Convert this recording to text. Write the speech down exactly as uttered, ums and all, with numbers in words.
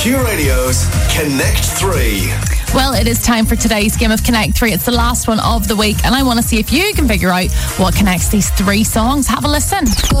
Q Radio's Connect three. Well, it is time for today's game of Connect three. It's the last one of the week, and I want to see if you can figure out what connects these three songs. Have a listen.